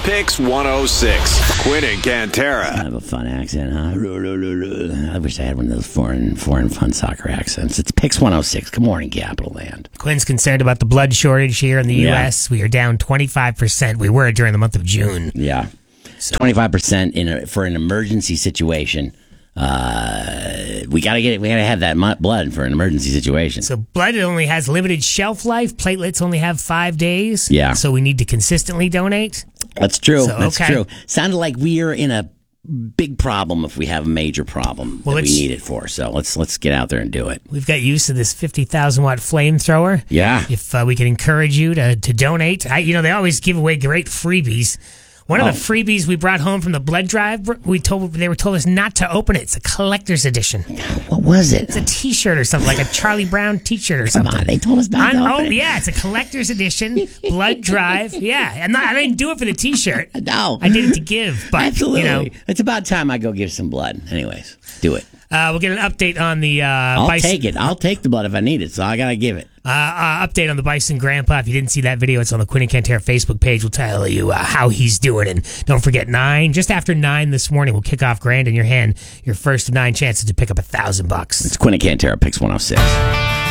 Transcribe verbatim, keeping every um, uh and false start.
Picks one oh six. Quinn and Cantera. I have a fun accent, huh? I wish I had one of those foreign, foreign fun soccer accents. It's Picks one oh six. Good morning, Capital Land. Quinn's concerned about the blood shortage here in the U S. Yeah. We are down twenty-five percent. We were during the month of June. Yeah. So. twenty-five percent in a, for an emergency situation. Uh, we gotta get it. We gotta have that blood for an emergency situation. So blood only has limited shelf life. Platelets only have five days. Yeah. So we need to consistently donate. That's true. So, That's okay. true. Sounded like we are in a big problem if we have a major problem well, that we need it for. So let's let's get out there and do it. We've got use of this fifty thousand watt flamethrower. Yeah. If uh, we can encourage you to to donate, I, you know they always give away great freebies. One of oh. the freebies we brought home from the blood drive, we told they were told us not to open it. It's a collector's edition. What was it? It's a T-shirt or something, like a Charlie Brown T-shirt or something. Come on, they told us not On, to open oh, it. yeah, it's a collector's edition blood drive. Yeah, I'm not, I didn't do it for the T-shirt. No, I did it to give. But absolutely, you know, it's about time I go give some blood. Anyways, do it. Uh, we'll get an update on the. Uh, I'll bison. take it. I'll take the blood if I need it. So I gotta give it. Uh, uh, update on the Bison Grandpa. If you didn't see that video, it's on the Quinn and Cantera Facebook page. We'll tell you uh, how he's doing. And don't forget, nine, just after nine this morning, we'll kick off Grand in your hand. Your first of nine chances to pick up a thousand bucks. It's Quinn and Cantera, Picks one oh six.